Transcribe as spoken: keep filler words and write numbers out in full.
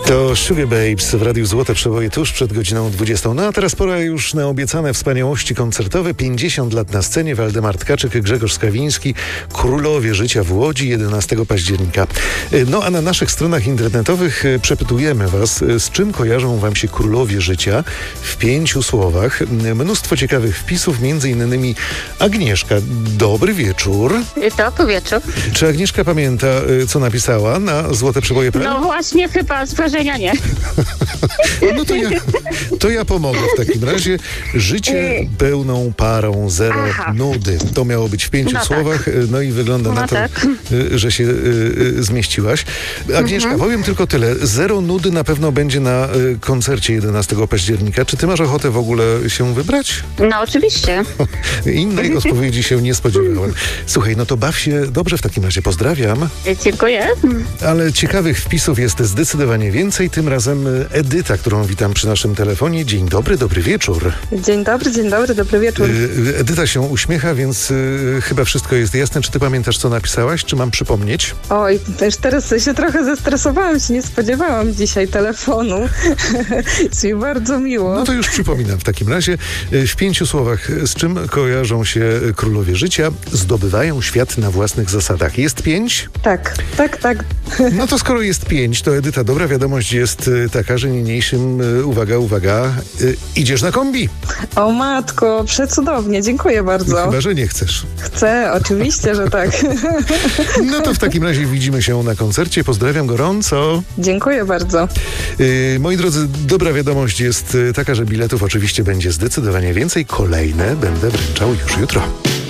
To Sugar Babes w Radiu Złote Przeboje tuż przed godziną dwudziestą. No a teraz pora już na obiecane wspaniałości koncertowe. pięćdziesiąt lat na scenie. Waldemar Tkaczyk, Grzegorz Skawiński. Królowie życia w Łodzi jedenastego października. No a na naszych stronach internetowych przepytujemy was, z czym kojarzą wam się królowie życia w pięciu słowach. Mnóstwo ciekawych wpisów, między innymi Agnieszka. Dobry wieczór. Dobry wieczór. Czy Agnieszka pamięta, co napisała na Złote Przeboje? No właśnie, chyba z wrażenia nie. No to ja, to ja pomogę w takim razie. Życie pełną parą, zero Aha. nudy. To miało być w pięciu No słowach, tak. no i wygląda No na to, tak. że się y, zmieściłaś. Agnieszka, Mhm. powiem tylko tyle. Zero nudy na pewno będzie na y, koncercie jedenastego października. Czy ty masz ochotę w ogóle się wybrać? No oczywiście. Innej odpowiedzi się nie spodziewałem. Słuchaj, no to baw się dobrze w takim razie. Pozdrawiam. Dziękuję. Ale ciekawych wpisów jest zdecydowanie więcej. Tym razem Edyta, którą witam przy naszym telefonie. Dzień dobry, dobry wieczór. Dzień dobry, dzień dobry, dobry wieczór. Y, Edyta się uśmiecha, więc y, chyba wszystko jest jasne. Czy ty pamiętasz, co napisałaś? Czy mam przypomnieć? Oj, też teraz się trochę zestresowałam, się nie spodziewałam dzisiaj telefonu. Jest mi bardzo miło. No to już przypominam w takim razie. Y, W pięciu słowach, z czym kojarzą się królowie życia? Zdobywają świat na własnych zasadach. Jest pięć? Tak, tak, tak. No to skoro jest pięć, to Edyta, dobra wiadomość jest y, taka, że niniejszym, y, uwaga, uwaga, y, idziesz na kombi. O matko, przecudownie, dziękuję bardzo. Chyba, że nie chcesz. Chcę, oczywiście, że tak. No to w takim razie widzimy się na koncercie. Pozdrawiam gorąco. Dziękuję bardzo. Yy, moi drodzy, dobra wiadomość jest y, taka, że biletów oczywiście będzie zdecydowanie więcej. Kolejne będę wręczał już jutro.